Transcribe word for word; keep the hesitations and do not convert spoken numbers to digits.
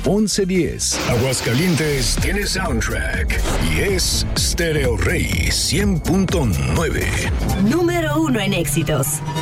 once diez. Aguascalientes tiene soundtrack y es Stereo Rey cien punto nueve. Número uno en éxitos.